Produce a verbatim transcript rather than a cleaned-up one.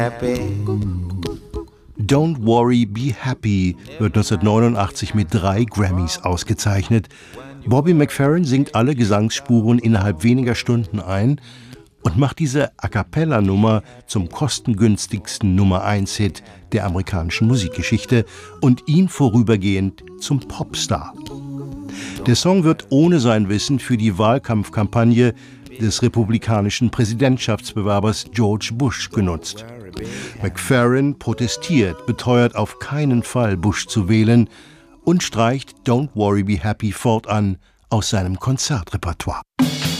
Don't Worry, Be Happy wird neunzehnhundertneunundachtzig mit drei Grammys ausgezeichnet. Bobby McFerrin singt alle Gesangsspuren innerhalb weniger Stunden ein und macht diese A-cappella-Nummer zum kostengünstigsten Nummer eins Hit der amerikanischen Musikgeschichte und ihn vorübergehend zum Popstar. Der Song wird ohne sein Wissen für die Wahlkampfkampagne des republikanischen Präsidentschaftsbewerbers George Bush genutzt. McFerrin protestiert, beteuert auf keinen Fall Bush zu wählen und streicht Don't Worry Be Happy fortan aus seinem Konzertrepertoire.